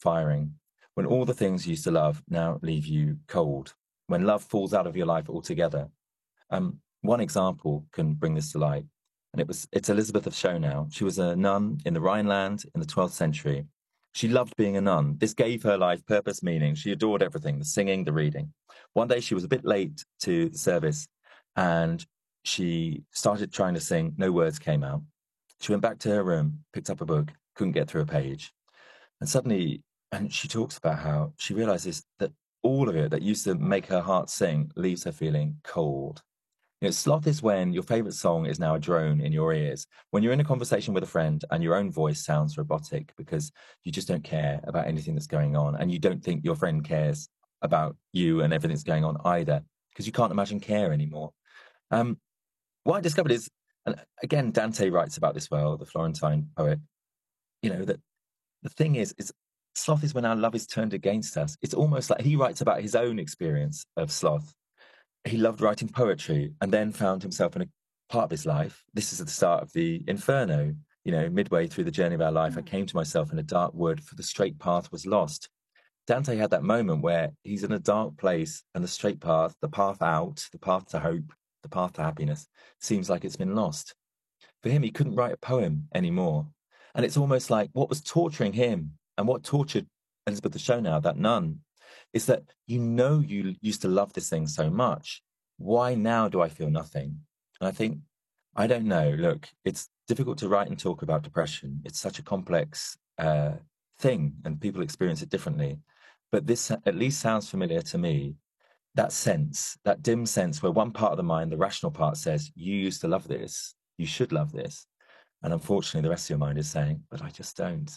firing. When all the things you used to love now leave you cold. When love falls out of your life altogether. One example can bring this to light, and it's Elizabeth of Schonau. She was a nun in the Rhineland in the 12th century. She loved being a nun. This gave her life purpose, meaning. She adored everything, the singing, the reading. One day she was a bit late to the service, and she started trying to sing. No words came out. She went back to her room, picked up a book, couldn't get through a page. And suddenly, and she talks about how she realizes that all of it that used to make her heart sing leaves her feeling cold. Sloth is when your favorite song is now a drone in your ears. When you're in a conversation with a friend and your own voice sounds robotic because you just don't care about anything that's going on, and you don't think your friend cares about you and everything that's going on either, because you can't imagine care anymore. What I discovered is, and again, Dante writes about this well, the Florentine poet, that the thing is sloth is when our love is turned against us. It's almost like he writes about his own experience of sloth. He loved writing poetry and then found himself in a part of his life. This is at the start of the Inferno. Midway through the journey of our life, I came to myself in a dark wood, for the straight path was lost. Dante had that moment where he's in a dark place and the straight path, the path out, the path to hope, the path to happiness, seems like it's been lost. For him, he couldn't write a poem anymore. And it's almost like what was torturing him and what tortured Elizabeth of Schonau, that nun, is that you used to love this thing so much. Why now do I feel nothing? And I think, I don't know. Look, it's difficult to write and talk about depression. It's such a complex thing and people experience it differently. But this at least sounds familiar to me. That sense, that dim sense where one part of the mind, the rational part, says, you used to love this, you should love this. And unfortunately, the rest of your mind is saying, but I just don't.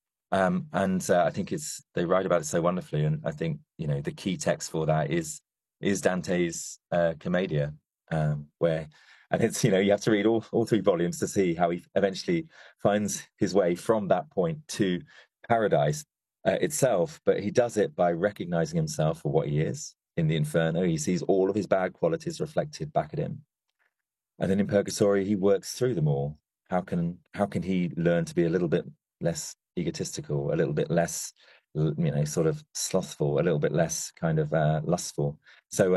I think they write about it so wonderfully. And I think, the key text for that is Dante's Commedia, where, and it's, you have to read all three volumes to see how he eventually finds his way from that point to paradise itself. But he does it by recognizing himself for what he is. In the Inferno, he sees all of his bad qualities reflected back at him. And then in Purgatory, he works through them all. How can he learn to be a little bit less egotistical, a little bit less, sort of slothful, a little bit less kind of lustful? So,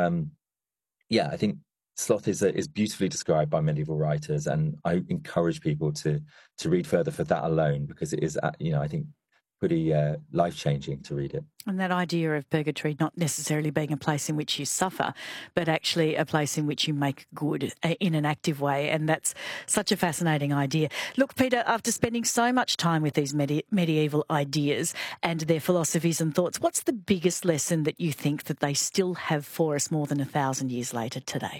I think sloth is beautifully described by medieval writers, and I encourage people to read further for that alone, because it is, I think, pretty life-changing to read it. And that idea of purgatory not necessarily being a place in which you suffer, but actually a place in which you make good in an active way. And that's such a fascinating idea. Look, Peter, after spending so much time with these medieval ideas and their philosophies and thoughts, what's the biggest lesson that you think that they still have for us more than 1,000 years later today?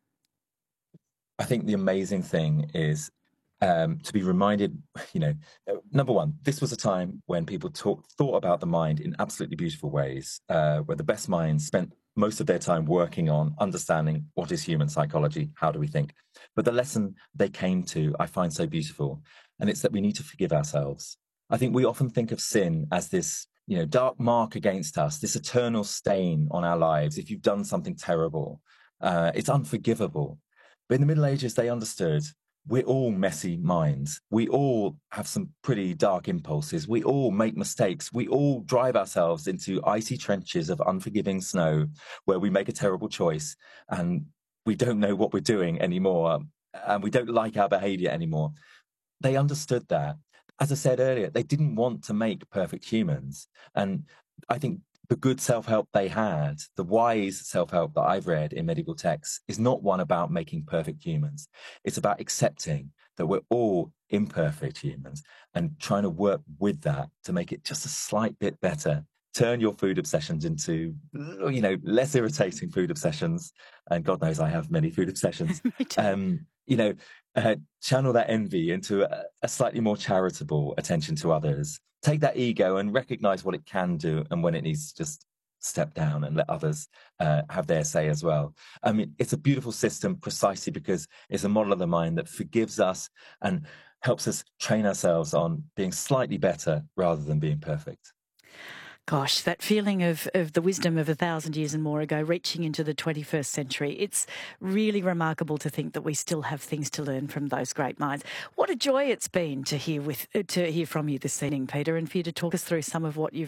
I think the amazing thing is to be reminded, number one, this was a time when people thought about the mind in absolutely beautiful ways, where the best minds spent most of their time working on understanding what is human psychology, how do we think. But the lesson they came to, I find so beautiful, and it's that we need to forgive ourselves. I think we often think of sin as this, dark mark against us, this eternal stain on our lives. If you've done something terrible, it's unforgivable. But in the Middle Ages, they understood we're all messy minds. We all have some pretty dark impulses. We all make mistakes. We all drive ourselves into icy trenches of unforgiving snow where we make a terrible choice and we don't know what we're doing anymore, and we don't like our behavior anymore. They understood that. As I said earlier, they didn't want to make perfect humans. And I think the good self-help they had, the wise self-help that I've read in medieval texts, is not one about making perfect humans. It's about accepting that we're all imperfect humans and trying to work with that to make it just a slight bit better. Turn your food obsessions into, less irritating food obsessions. And God knows I have many food obsessions. Channel that envy into a slightly more charitable attention to others. Take that ego and recognize what it can do and when it needs to just step down and let others have their say as well. I mean, it's a beautiful system precisely because it's a model of the mind that forgives us and helps us train ourselves on being slightly better rather than being perfect. Gosh, that feeling of the wisdom of 1,000 years and more ago reaching into the 21st century, it's really remarkable to think that we still have things to learn from those great minds. What a joy it's been to hear from you this evening, Peter, and for you to talk us through some of what you've